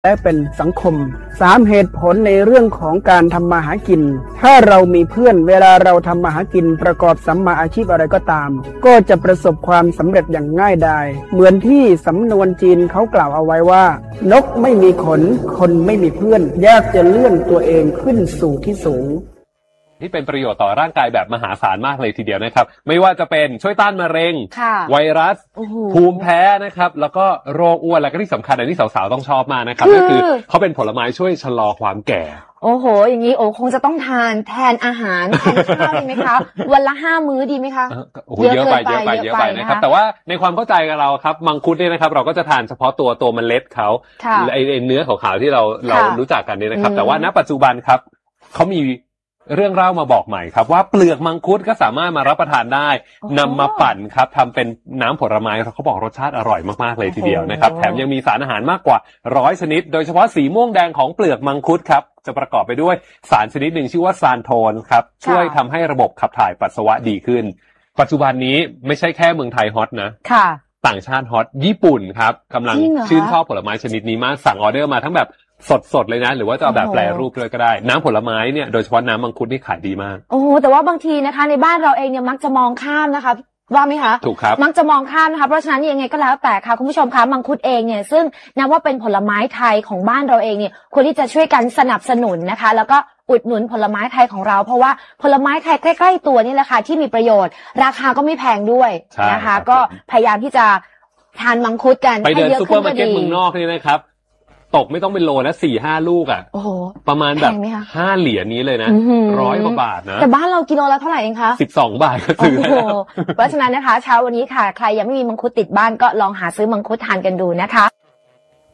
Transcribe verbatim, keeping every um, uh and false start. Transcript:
และเป็นสังคมสามเหตุผลในเรื่องของการทำมาหากินถ้าเรามีเพื่อนเวลาเราทำมาหากินประกอบสัมมาอาชีพอะไรก็ตามก็จะประสบความสำเร็จอย่างง่ายดายเหมือนที่สำนวนจีนเขากล่าวเอาไว้ว่านกไม่มีขนคนไม่มีเพื่อนยากจะเลื่อนตัวเองขึ้นสู่ที่สูงที่เป็นประโยชน์ต่อร่างกายแบบมหาศาลมากเลยทีเดียวนะครับไม่ว่าจะเป็นช่วยต้านมะเร็งไวรัสภูมิแพ้นะครับแล้วก็โรคอ้วนแล้วก็ที่สำคัญอันนี้สาวๆต้องชอบมากนะครับก็คือเขาเป็นผลไม้ช่วยชะลอความแก่โอ้โหอย่างนี้โอ้คงจะต้องทานแทนอาหารแทนข้าวดีไหมคะวันละห้ามื้อดีไหมคะโอ้โหเยอะไปเยอะไปเยอะไปนะครับแต่ว่าในความเข้าใจกับเราครับมังคุดเนี่ยนะครับเราก็จะทานเฉพาะตัวตัวเมล็ดเขาไอเนื้อขาวๆที่เราเรารู้จักกันเนี่ยนะครับแต่ว่าณปัจจุบันครับเขามีเรื่องเล่ามาบอกใหม่ครับว่าเปลือกมังคุดก็สามารถมารับประทานได้นำมาปั่นครับทำเป็นน้ำผลไม้เขาบอกรสชาติอร่อยมากๆเลยทีเดียวนะครับแถมยังมีสารอาหารมากกว่าร้อยชนิดโดยเฉพาะสีม่วงแดงของเปลือกมังคุดครับจะประกอบไปด้วยสารชนิดหนึ่งชื่อว่าซานโทนครับช่วยทำให้ระบบขับถ่ายปัสสาวะดีขึ้นปัจจุบันนี้ไม่ใช่แค่เมืองไทยฮอตนะต่างชาติฮอตญี่ปุ่นครับกำลังชื่นชอบผลไม้ชนิดนี้มากสั่งออเดอร์มาทั้งแบบสดๆเลยนะหรือว่าจะเอาแบบแปรรูปเลยก็ได้น้ำผลไม้เนี่ยโดยเฉพาะน้ำมังคุดนี่ขายดีมากโอ้แต่ว่าบางทีนะคะในบ้านเราเองเนี่ยมักจะมองข้ามนะคะว่าไหมคะถูกครับมักจะมองข้ามนะคะเพราะฉะนั้นยังไงก็แล้วแต่ค่ะคุณผู้ชมคะมังคุดเองเนี่ยซึ่งนับว่าเป็นผลไม้ไทยของบ้านเราเองเนี่ยควรที่จะช่วยกันสนับสนุนนะคะแล้วก็อุดหนุนผลไม้ไทยของเราเพราะว่าผลไม้ไทยใกล้ๆตัวนี่แหละค่ะที่มีประโยชน์ราคาก็ไม่แพงด้วยนะคะก็พยายามที่จะทานมังคุดกันไปเดินซุปเปอร์มาร์เก็ตเมืองนอกนี่นะครับตกไม่ต้องเป็นโลนะสี่ห้าลูกอ่ะโอ้โหประมาณแบบห้าเหรียญนี้เลยนะร้อยกว่าบาทนะแต่บ้านเรากิโลละเท่าไหร่เองคะสิบสองบาทก็ซื้อเพราะฉะนั้นนะคะเช้าวันนี้ค่ะใครยังไม่มีมังคุดติดบ้านก็ลองหาซื้อมังคุดทานกันดูนะคะ